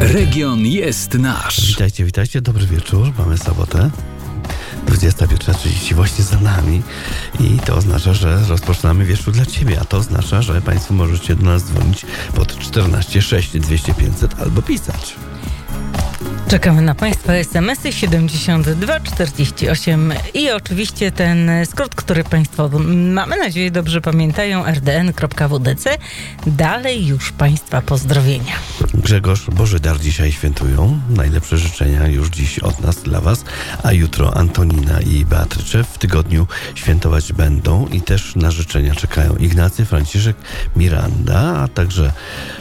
Region jest nasz. Witajcie, witajcie, dobry wieczór. Mamy sobotę. 21:30 właśnie za nami i to oznacza, że rozpoczynamy wieczór dla Ciebie, a to oznacza, że Państwo możecie do nas dzwonić pod 14 6 200 500 albo pisać. Czekamy na Państwa SMS-y 72 48 i oczywiście ten skrót, który Państwo, mamy nadzieję, dobrze pamiętają, rdn.wdc. Dalej już Państwa pozdrowienia. Grzegorz, Boży Dar dzisiaj świętują. Najlepsze życzenia już dziś od nas dla Was, a jutro Antonina i Beatrycze w tygodniu świętować będą i też na życzenia czekają Ignacy, Franciszek, Miranda, a także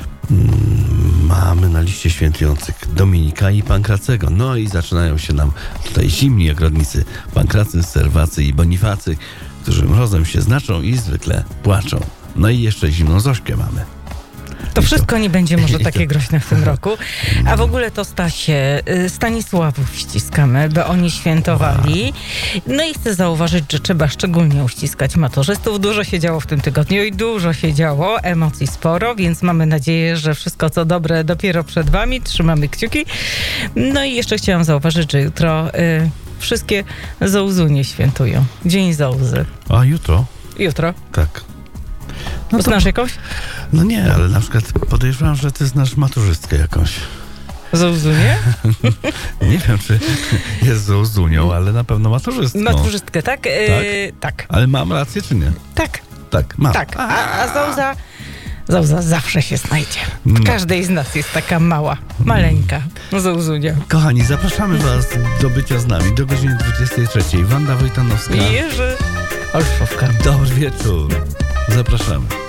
mamy na liście świętujących Dominika i Pankracego. No i zaczynają się nam tutaj zimni ogrodnicy Pankracy, Serwacy i Bonifacy, którzy mrozem się znaczą i zwykle płaczą. No i jeszcze zimną Zośkę mamy. To wszystko nie będzie może takie groźne w tym roku. A w ogóle to Stanisławów ściskamy, bo oni świętowali. No i chcę zauważyć, że trzeba szczególnie uściskać maturzystów. Dużo się działo w tym tygodniu i dużo się działo, emocji sporo, więc mamy nadzieję, że wszystko co dobre dopiero przed wami. Trzymamy kciuki. No i jeszcze chciałam zauważyć, że jutro wszystkie Zołzunie świętują. Dzień Zołzy. A jutro? Jutro. Tak. No znasz jakąś? No nie, ale na przykład podejrzewam, że ty znasz maturzystkę jakąś. Zołzunie? Nie wiem, czy jest zołzunią, ale na pewno maturzystką. Maturzystkę, tak? Tak. Ale mam rację, czy nie? Tak. Tak, mam. Tak. A Zołza zawsze się znajdzie. W każdej z nas jest taka mała, maleńka Zołzunia. Kochani, zapraszamy Was do bycia z nami do godziny 23. Wanda Wojtanowska. I Jerzy Olszówka. Dobry wieczór. Zapraszamy.